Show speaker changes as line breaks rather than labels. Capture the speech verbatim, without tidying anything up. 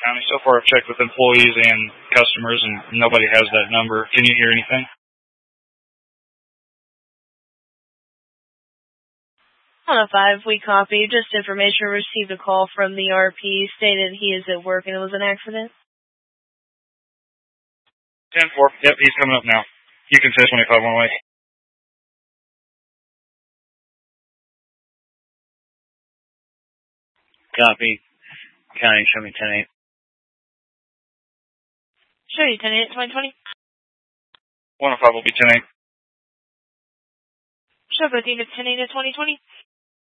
County. So far, I've checked with employees and customers, and nobody has that number. Can you hear anything?
On a five, we copy. Just information, received a call from the R P stated he is at work and it was an accident.
ten four. Yep, he's coming up now. You can say twenty-five one way.
Copy. County, show me ten eight.
Show you ten eight, twenty twenty.
one oh five will be ten eight.
Show both units ten eight to twenty twenty.